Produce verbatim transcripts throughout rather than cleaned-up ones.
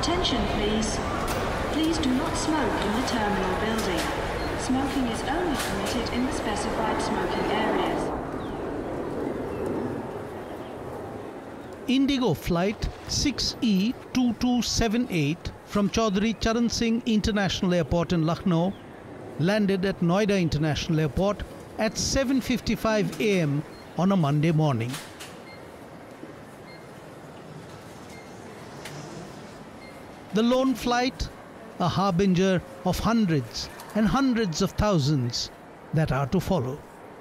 Attention please. Please do not smoke in the terminal building. Smoking is only permitted in the specified smoking areas. Indigo Flight six E two two seven eight from Chaudhry Charan Singh International Airport in Lucknow landed at Noida International Airport at seven fifty-five A M on a Monday morning. The lone flight, a harbinger of hundreds and hundreds of thousands that are to follow.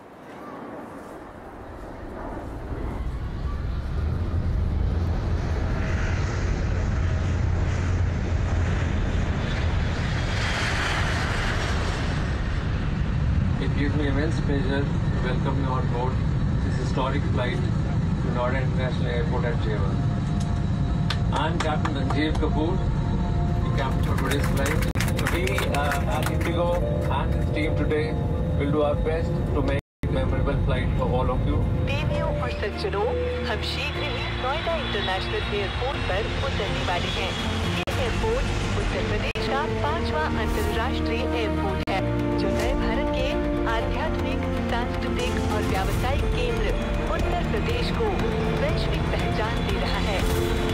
It gives me immense pleasure to welcome you on board this historic flight to Noida International Airport at Jewar. I am Captain Ranjiv Kapoor, the captain for today's flight. We uh, at Indigo and his team today will do our best to make a memorable flight for all of you. देवियों और सज्जनों, हम शीघ्र ही Noida international airport पर उतरने वाले हैं। ये एयरपोर्ट उत्तर प्रदेश का पांचवा अंतर्राष्ट्रीय एयरपोर्ट है, जो नए भारत के आध्यात्मिक, सांस्कृतिक और व्यावसायिक केंद्र उत्तर प्रदेश को वैश्विक पहचान दे रहा है।